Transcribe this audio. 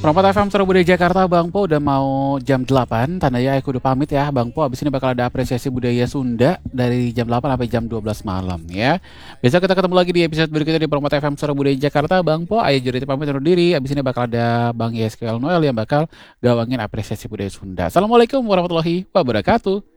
Perempat FM Surabaya Jakarta, Bang Po udah mau jam 8. Tandanya aku udah pamit ya Bang Po. Abis ini bakal ada apresiasi budaya Sunda dari jam 8 sampai jam 12 malam ya. Besok kita ketemu lagi di episode berikutnya di Perempat FM Surabaya Jakarta, Bang Po. Ayo jadi pamit undur diri. Abis ini bakal ada Bang YSQL Noel yang bakal gawangin apresiasi budaya Sunda. Assalamualaikum warahmatullahi wabarakatuh.